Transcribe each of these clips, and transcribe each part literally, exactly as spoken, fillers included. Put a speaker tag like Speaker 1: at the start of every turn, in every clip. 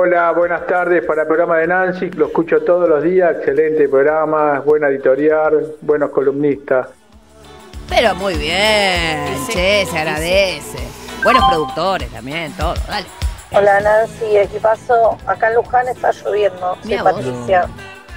Speaker 1: Hola, buenas tardes para el programa de Nancy, lo escucho todos los días, excelente programa, buena editorial, buenos columnistas.
Speaker 2: Pero muy bien, sí, che, se agradece. Buenos productores también, todo, dale.
Speaker 3: Hola Nancy, equipazo, acá en Luján está lloviendo, soy Patricia.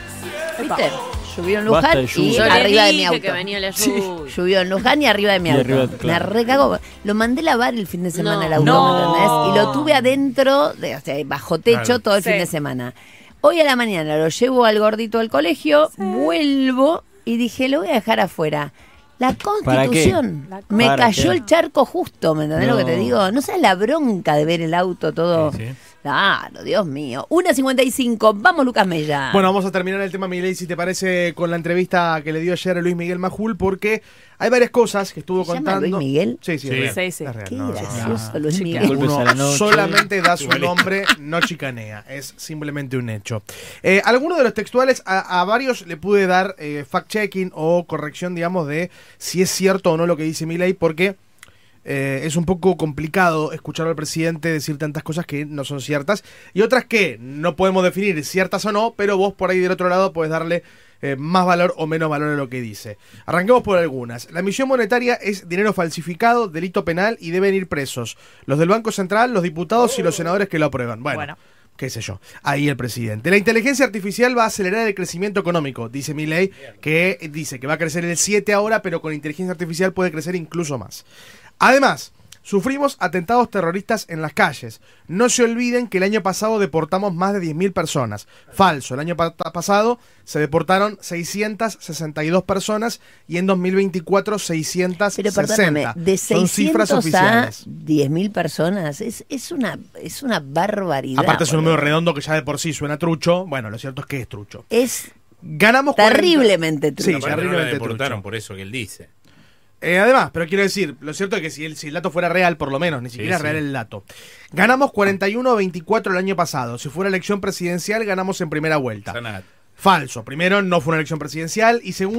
Speaker 2: ¿Viste? Llovió en Luján y
Speaker 4: Yo
Speaker 2: arriba
Speaker 4: le
Speaker 2: de mi
Speaker 4: dije
Speaker 2: auto.
Speaker 4: que venía la lluvia.
Speaker 2: Llovió en Luján y arriba de mi
Speaker 5: Y
Speaker 2: auto.
Speaker 5: arriba, claro.
Speaker 2: Me recagó. Lo mandé lavar el fin de semana
Speaker 4: No.
Speaker 2: el auto,
Speaker 4: No.
Speaker 2: ¿me entendés? Y lo tuve adentro, de, o sea, bajo techo
Speaker 6: Claro.
Speaker 2: todo el
Speaker 4: Sí.
Speaker 2: fin de semana. Hoy a la mañana lo llevo al gordito al colegio, vuelvo y dije, lo voy a dejar afuera. La Constitución.
Speaker 4: ¿Para qué?
Speaker 2: Me
Speaker 5: ¿Para
Speaker 2: cayó
Speaker 5: qué?
Speaker 2: el charco justo, ¿me entendés
Speaker 5: No.
Speaker 2: lo que te digo? No sabes la bronca de ver el auto todo.
Speaker 6: Sí, sí.
Speaker 2: Claro, Dios mío. una cincuenta y cinco. Vamos, Lucas Mella.
Speaker 7: Bueno, vamos a terminar el tema, Milei, si te parece, con la entrevista que le dio ayer a Luis Miguel Majul, porque hay varias cosas que estuvo
Speaker 2: ¿Se llama
Speaker 7: contando.
Speaker 2: Luis Miguel?
Speaker 7: Sí, sí,
Speaker 6: Sí.
Speaker 7: es real,
Speaker 4: Sí, sí.
Speaker 7: es real,
Speaker 2: Qué
Speaker 7: no, no, no.
Speaker 2: gracioso, Luis
Speaker 5: chica.
Speaker 2: Miguel.
Speaker 5: Golpes a la
Speaker 7: Uno
Speaker 5: noche.
Speaker 7: solamente da su
Speaker 6: Igualito.
Speaker 7: nombre, no chicanea, es simplemente un hecho. Eh, algunos de los textuales, a, a varios le pude dar eh, fact-checking o corrección, digamos, de si es cierto o no lo que dice Milei, porque eh, es un poco complicado escuchar al presidente decir tantas cosas que no son ciertas y otras que no podemos definir ciertas o no, pero vos por ahí del otro lado podés darle eh, más valor o menos valor a lo que dice. Arranquemos por algunas. La emisión monetaria es dinero falsificado, delito penal y deben ir presos los del Banco Central, los diputados y los senadores que lo aprueban. Bueno,
Speaker 4: Bueno.
Speaker 7: qué sé yo. Ahí el presidente. La inteligencia artificial va a acelerar el crecimiento económico, dice Milei, que dice que va a crecer el siete ahora, pero con inteligencia artificial puede crecer incluso más. Además, sufrimos atentados terroristas en las calles. No se olviden que el año pasado deportamos más de diez mil personas. Falso. El año pa- pasado se deportaron seiscientas sesenta y dos personas y en dos mil veinticuatro seiscientas
Speaker 2: Pero
Speaker 7: sesenta.
Speaker 2: perdóname, de
Speaker 7: Son cifras
Speaker 2: seiscientos a
Speaker 7: oficiales.
Speaker 2: diez mil personas, es, es, una, es una barbaridad.
Speaker 7: Aparte es un
Speaker 2: boludo.
Speaker 7: número redondo que ya de por sí suena trucho. Bueno, lo cierto es que es trucho.
Speaker 2: Es
Speaker 7: Ganamos cuarenta
Speaker 2: terriblemente trucho.
Speaker 7: Sí,
Speaker 6: Aparte no lo
Speaker 7: terriblemente
Speaker 6: deportaron
Speaker 7: trucho.
Speaker 6: por eso que él dice.
Speaker 7: Eh, además, pero quiero decir, lo cierto es que si el, si el dato fuera real, por lo menos, ni siquiera es
Speaker 6: sí.
Speaker 7: real el dato. Ganamos cuarenta y uno a veinticuatro el año pasado. Si fuera elección presidencial, ganamos en primera vuelta.
Speaker 6: Sanat.
Speaker 7: Falso. Primero, no fue una elección presidencial y segundo,